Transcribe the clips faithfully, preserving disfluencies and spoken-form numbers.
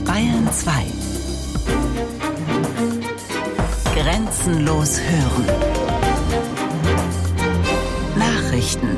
Bayern zwei. Grenzenlos hören. Nachrichten.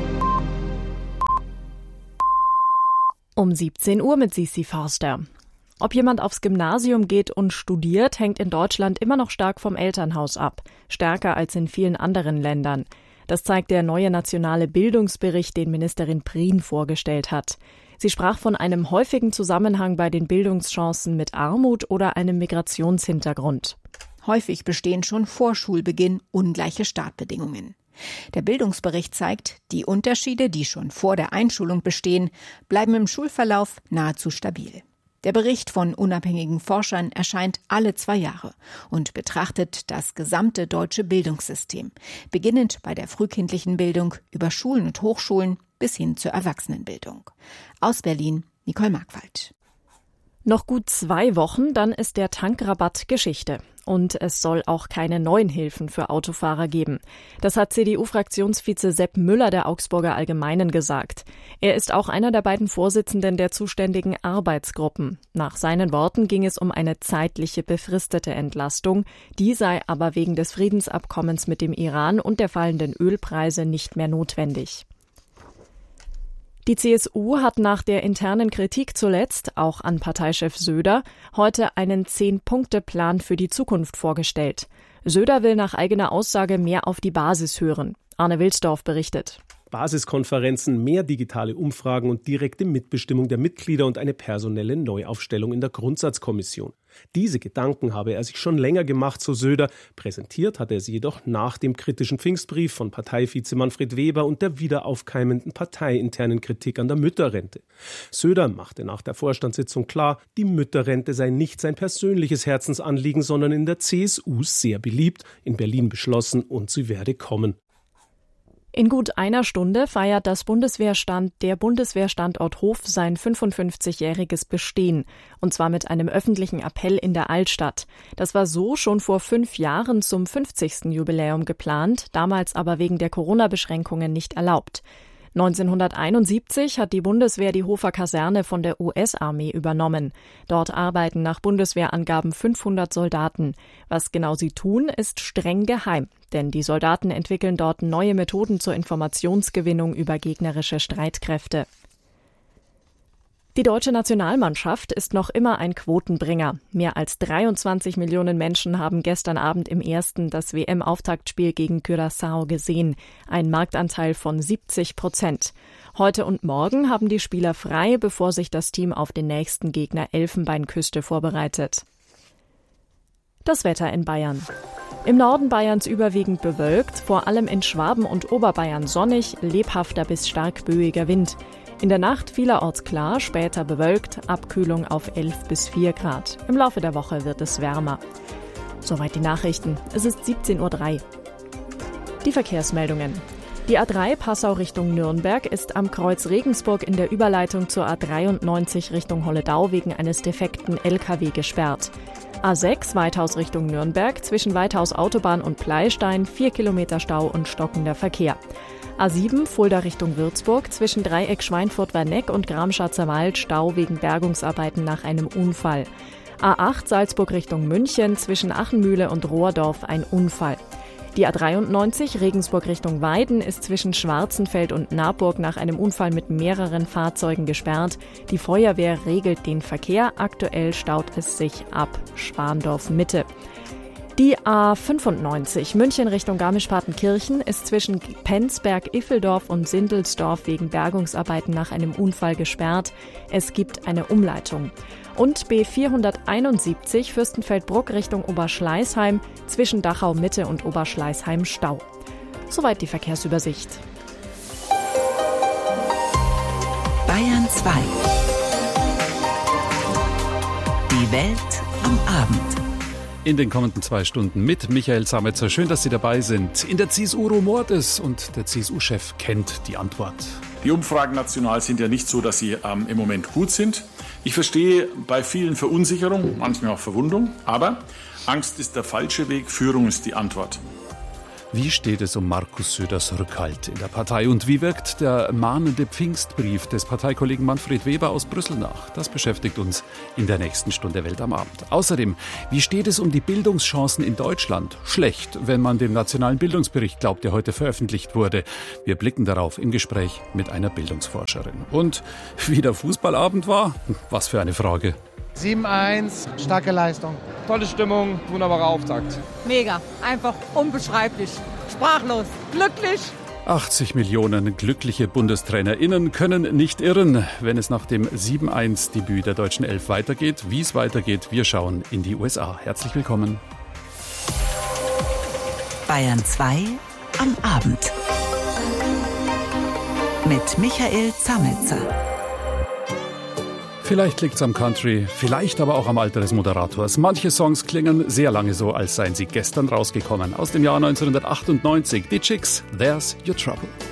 Um siebzehn Uhr mit Sisi Forster. Ob jemand aufs Gymnasium geht und studiert, hängt in Deutschland immer noch stark vom Elternhaus ab. Stärker als in vielen anderen Ländern. Das zeigt der neue nationale Bildungsbericht, den Ministerin Prien vorgestellt hat. Sie sprach von einem häufigen Zusammenhang bei den Bildungschancen mit Armut oder einem Migrationshintergrund. Häufig bestehen schon vor Schulbeginn ungleiche Startbedingungen. Der Bildungsbericht zeigt, die Unterschiede, die schon vor der Einschulung bestehen, bleiben im Schulverlauf nahezu stabil. Der Bericht von unabhängigen Forschern erscheint alle zwei Jahre und betrachtet das gesamte deutsche Bildungssystem, beginnend bei der frühkindlichen Bildung über Schulen und Hochschulen bis hin zur Erwachsenenbildung. Aus Berlin, Nicole Markwald. Noch gut zwei Wochen, dann ist der Tankrabatt Geschichte. Und es soll auch keine neuen Hilfen für Autofahrer geben. Das hat C D U-Fraktionsvize Sepp Müller der Augsburger Allgemeinen gesagt. Er ist auch einer der beiden Vorsitzenden der zuständigen Arbeitsgruppen. Nach seinen Worten ging es um eine zeitliche befristete Entlastung. Die sei aber wegen des Friedensabkommens mit dem Iran und der fallenden Ölpreise nicht mehr notwendig. Die C S U hat nach der internen Kritik zuletzt, auch an Parteichef Söder, heute einen Zehn-Punkte-Plan für die Zukunft vorgestellt. Söder will nach eigener Aussage mehr auf die Basis hören. Arne Wilsdorf berichtet. Basiskonferenzen, mehr digitale Umfragen und direkte Mitbestimmung der Mitglieder und eine personelle Neuaufstellung in der Grundsatzkommission. Diese Gedanken habe er sich schon länger gemacht, so Söder. Präsentiert hat er sie jedoch nach dem kritischen Pfingstbrief von Parteivize Manfred Weber und der wieder aufkeimenden parteiinternen Kritik an der Mütterrente. Söder machte nach der Vorstandssitzung klar, die Mütterrente sei nicht sein persönliches Herzensanliegen, sondern in der C S U sehr beliebt, in Berlin beschlossen und sie werde kommen. In gut einer Stunde feiert das Bundeswehrstand, der Bundeswehrstandort Hof sein fünfundfünfzigjähriges Bestehen. Und zwar mit einem öffentlichen Appell in der Altstadt. Das war so schon vor fünf Jahren zum fünfzigsten Jubiläum geplant, damals aber wegen der Corona-Beschränkungen nicht erlaubt. neunzehnhunderteinundsiebzig hat die Bundeswehr die Hofer Kaserne von der U S-Armee übernommen. Dort arbeiten nach Bundeswehrangaben fünfhundert Soldaten. Was genau sie tun, ist streng geheim, denn die Soldaten entwickeln dort neue Methoden zur Informationsgewinnung über gegnerische Streitkräfte. Die deutsche Nationalmannschaft ist noch immer ein Quotenbringer. Mehr als dreiundzwanzig Millionen Menschen haben gestern Abend im ersten das W M-Auftaktspiel gegen Curaçao gesehen. Ein Marktanteil von siebzig Prozent. Heute und morgen haben die Spieler frei, bevor sich das Team auf den nächsten Gegner Elfenbeinküste vorbereitet. Das Wetter in Bayern. Im Norden Bayerns überwiegend bewölkt, vor allem in Schwaben und Oberbayern sonnig, lebhafter bis stark böiger Wind. In der Nacht vielerorts klar, später bewölkt, Abkühlung auf elf bis vier Grad. Im Laufe der Woche wird es wärmer. Soweit die Nachrichten. Es ist siebzehn Uhr drei. Die Verkehrsmeldungen. Die A drei Passau Richtung Nürnberg ist am Kreuz Regensburg in der Überleitung zur A dreiundneunzig Richtung Holledau wegen eines defekten L K W gesperrt. A sechs Weithaus Richtung Nürnberg, zwischen Weithaus Autobahn und Pleistein, vier Kilometer Stau und stockender Verkehr. A sieben Fulda Richtung Würzburg, zwischen Dreieck Schweinfurt-Werneck und Gramschatzer Wald, Stau wegen Bergungsarbeiten nach einem Unfall. A acht Salzburg Richtung München, zwischen Achenmühle und Rohrdorf ein Unfall. Die A dreiundneunzig Regensburg Richtung Weiden ist zwischen Schwarzenfeld und Naburg nach einem Unfall mit mehreren Fahrzeugen gesperrt. Die Feuerwehr regelt den Verkehr. Aktuell staut es sich ab Schwandorf Mitte. Die A fünfundneunzig München Richtung Garmisch-Partenkirchen ist zwischen Penzberg-Iffeldorf und Sindelsdorf wegen Bergungsarbeiten nach einem Unfall gesperrt. Es gibt eine Umleitung. Und B vierhunderteinundsiebzig Fürstenfeldbruck Richtung Oberschleißheim, zwischen Dachau Mitte und Oberschleißheim Stau. Soweit die Verkehrsübersicht. Bayern zwei. Die Welt am Abend. In den kommenden zwei Stunden mit Michael Sametzer. Schön, dass Sie dabei sind. In der C S U rumort es und der C S U-Chef kennt die Antwort. Die Umfragen national sind ja nicht so, dass sie ähm, im Moment gut sind. Ich verstehe bei vielen Verunsicherung, manchmal auch Verwundung, aber Angst ist der falsche Weg, Führung ist die Antwort. Wie steht es um Markus Söders Rückhalt in der Partei und wie wirkt der mahnende Pfingstbrief des Parteikollegen Manfred Weber aus Brüssel nach? Das beschäftigt uns in der nächsten Stunde Welt am Abend. Außerdem, wie steht es um die Bildungschancen in Deutschland? Schlecht, wenn man dem nationalen Bildungsbericht glaubt, der heute veröffentlicht wurde. Wir blicken darauf im Gespräch mit einer Bildungsforscherin. Und wie der Fußballabend war? Was für eine Frage. sieben eins, starke Leistung. Tolle Stimmung, wunderbarer Auftakt. Mega, einfach unbeschreiblich, sprachlos, glücklich. achtzig Millionen glückliche BundestrainerInnen können nicht irren, wenn es nach dem sieben eins Debüt der deutschen Elf weitergeht. Wie es weitergeht, wir schauen in die U S A. Herzlich willkommen. Bayern zwei am Abend. Mit Michael Zametzer. Vielleicht liegt's am Country, vielleicht aber auch am Alter des Moderators. Manche Songs klingen sehr lange so, als seien sie gestern rausgekommen. Aus dem Jahr neunzehnhundertachtundneunzig. Die Chicks, There's Your Trouble.